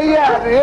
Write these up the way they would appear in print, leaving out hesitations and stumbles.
भैया अरे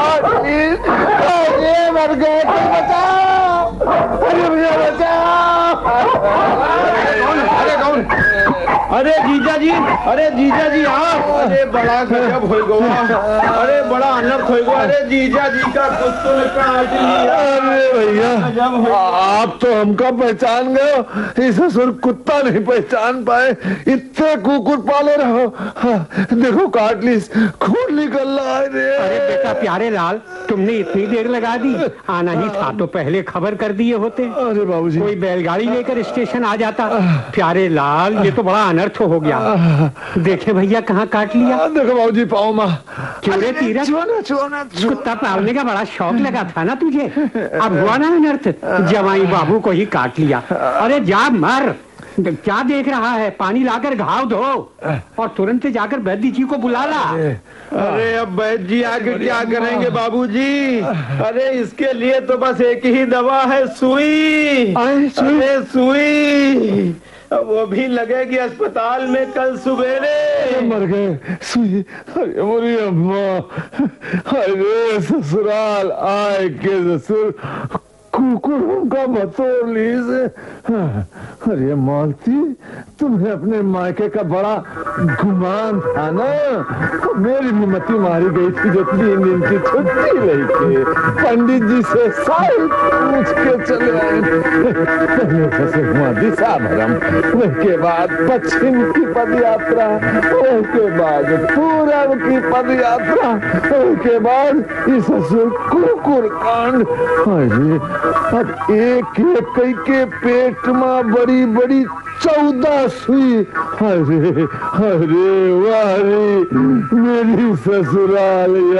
मर गए, बचाओ, अरे भैया बचाओ। अरे कौन? अरे जीजा जी आप, अरे बड़ा गजब हो गया, अरे बड़ा अनर्थ हो गया। अरे जीजा जी का कुछ तो काट लिया। अरे भैया आप तो हमका पहचान गए, इस ससुर कुत्ता नहीं पहचान पाए। इतने कुकुर पाले रहो, देखो काट ली, खून निकल रहा है रे। अरे बेटा प्यारे लाल, तुमने इतनी देर लगा दी, आना ही था तो पहले खबर कर दिए होते। अरे बाबूजी, कोई बैलगाड़ी लेकर स्टेशन आ जाता। प्यारे लाल ये तो बड़ा अनर्थ हो गया। देखे भैया कहाँ काट लिया। देखो बाबूजी पाओ माँ। क्यों रे तीरथ, कुत्ता पालने का बड़ा शौक लगा था ना तुझे, अब हुआ ना अनर्थ, जवाई बाबू को ही काट लिया। अरे जा मर, क्या देख रहा है, पानी लाकर घाव धो और तुरंत जाकर वैद्य जी को बुला ला। अरे अब वैद्य जी आके क्या करेंगे बाबूजी? अरे इसके लिए तो बस एक ही दवा है, सुई। अरे सुई, वो भी लगेगी अस्पताल में कल सवेरे। मर गए सुई, अरे मोरी अम्मा, अरे ससुराल आए के ससुर कुकुर का बतौर ली से। अरे मालती, तुम्हें अपने मायके का बड़ा गुमान था ना, तो मेरी निमती मारी गई थी जो 3 दिन की छुट्टी ली थी। पंडित जी से सारी पूछ के चले आए। दिशा भरम, उसके बाद पश्चिम की पद यात्रा, उसके बाद पूरब की पद यात्रा, उसके बाद इस कुकुर कांड। अब एक एक के पेट में बड़ी बड़ी 14 सुई। अरे अरे वाह मेरी ससुराल।